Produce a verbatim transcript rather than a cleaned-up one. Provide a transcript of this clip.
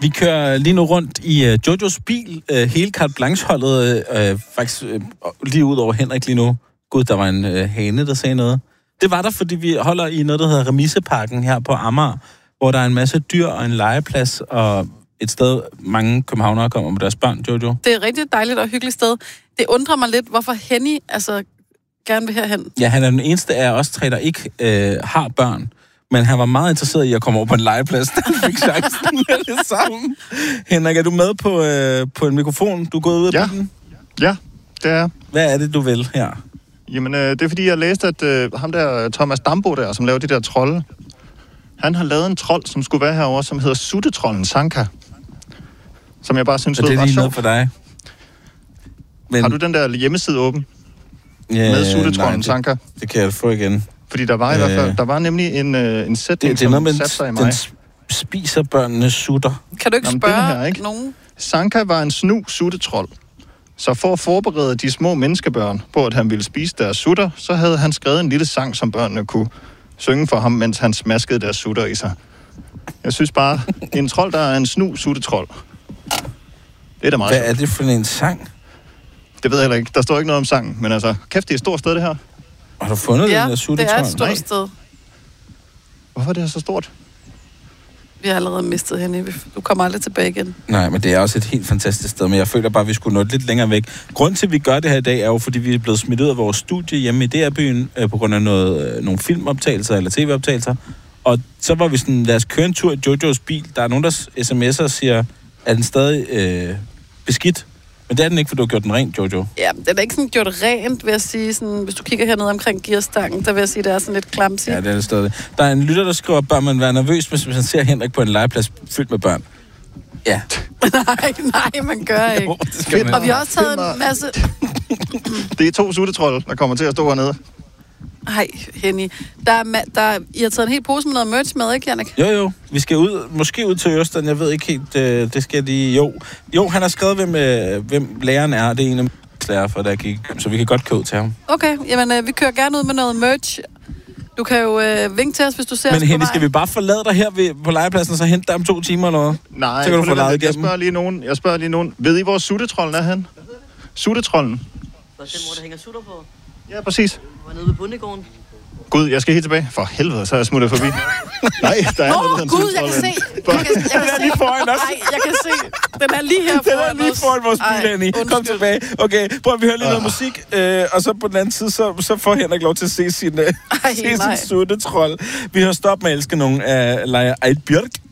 Vi kører lige nu rundt i uh, Jojos bil. Uh, hele carte blanche-holdet uh, faktisk uh, lige ud over Henrik lige nu. Gud, der var en uh, hane, der sagde noget. Det var der, fordi vi holder i noget, der hedder Remiseparken her på Amager, hvor der er en masse dyr og en legeplads, og et sted, mange københavnere kommer med deres børn, Jojo. Det er et rigtig dejligt og hyggeligt sted. Det undrer mig lidt, hvorfor Henny altså, gerne vil herhen. Ja, han er den eneste af os tre, der ikke øh, har børn. Men han var meget interesseret i at komme over på en legeplads, da han fik chancen med det samme. Henrik, er du med på, øh, på en mikrofon? Du er gået ud af ja. bilen? Ja, det er. Hvad er det, du vil her? Jamen, øh, det er fordi, jeg læste, at øh, ham der, Thomas Dambo der, som laver de der trolde, han har lavet en trold, som skulle være herovre, som hedder Suttetrollen Sanka. Som jeg bare synes lød ret sjovt. Det er lige noget for dig. Men... Har du den der hjemmeside åben? Ja, med Suttetrollen det, Sanka? Det kan jeg få igen. Fordi der var i øh... hvert fald, der var nemlig en, øh, en sætning, det, det som satte sig i mig. Den spiser børnene sutter. Kan du ikke Jamen, spørge her, ikke? nogen? Sanka var en snu suttetrold. Så for at forberede de små menneskebørn på, at han ville spise deres sutter, så havde han skrevet en lille sang, som børnene kunne synge for ham, mens han smaskede deres sutter i sig. Jeg synes bare, en trold, der er en snu suttetrold. Det er da meget Hvad sjovt. er det for en sang? Det ved jeg heller ikke. Der står ikke noget om sangen, men altså, kæft, det er et stort sted, det her. Har du fundet ja, den der suttetrold? det er et stort Nej. sted. Hvorfor er det her så stort? Vi har allerede mistet hende. Du kommer aldrig tilbage igen. Nej, men det er også et helt fantastisk sted, men jeg føler bare, at vi skulle nå lidt længere væk. Grunden til, at vi gør det her i dag, er jo, fordi vi er blevet smidt ud af vores studie hjemme i D R-byen, øh, på grund af noget, øh, nogle filmoptagelser eller tv-optagelser. Og så var vi sådan, lad os køre en tur i Jojos bil. Der er nogen, der sms'er og siger, er den stadig øh, beskidt? Men det er den ikke, for du har gjort den rent, Jojo. Ja, den er ikke sådan gjort rent, vil jeg sige. Sådan, hvis du kigger hernede omkring gearstangen, der vil jeg sige, det er sådan lidt klamsigt. Ja, det er det stadig. Der er en lytter, der skriver, bør man være nervøs, hvis man ser Henrik på en legeplads fyldt med børn? Ja. nej, nej, man gør ikke. Jo, det skal man. Og vi har også taget en masse... Det er to suttetrolde, der kommer til at stå hernede. Hej, Henny. Der er, ma- der, I har taget en hel pose med noget merch med, ikke, Jannik? Jo, jo. Vi skal ud, måske ud til Østern. Jeg ved ikke helt, øh, det skal de... Jo, jo han har skrevet, hvem, øh, hvem læreren er. Det er en af lærer for, der gik. Så vi kan godt købe til ham. Okay, jamen øh, vi kører gerne ud med noget merch. Du kan jo øh, vinke til os, hvis du ser Men os på Henny, vej. Skal vi bare forlade dig her ved, på legepladsen, og så hente dig om to timer eller noget? Nej, så kan du få lejet jeg spørger lige nogen. Jeg spørger lige nogen. Ved I, hvor suttetrollen er hen? Suttetrollen. Hvor der hænger sutter på? Ja, præcis. Hvor nede ved bundegården. Gud, jeg skal helt tilbage. For helvede, så er jeg smuttet forbi. Nej, der er Åh, noget, der Gud, jeg kan se. Jeg kan, jeg kan Den er lige foran os. Nej, jeg kan se. Den er lige her Den foran er lige foran vores bil, Henny. Kom tilbage. Okay, prøv at vi hører lige noget musik. Øh, og så på den anden side, så, så får Henrik lov til at se sin, øh, Ej, se sin suttetrold. Vi har stoppet med at elske nogen af Leia Eidbjørk.